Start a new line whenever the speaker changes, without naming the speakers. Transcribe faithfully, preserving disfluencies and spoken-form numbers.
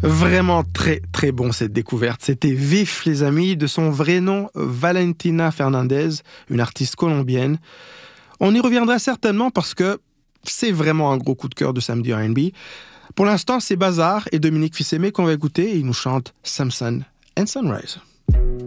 Vraiment très très bon cette découverte. C'était Vif les amis, de son vrai nom Valentina Fernandez, une artiste colombienne. On y reviendra certainement parce que c'est vraiment un gros coup de cœur de Samedi R and B. Pour l'instant, c'est Bazar et Dominique Fils-Aimé qu'on va écouter et ils nous chantent Samson and Sunrise.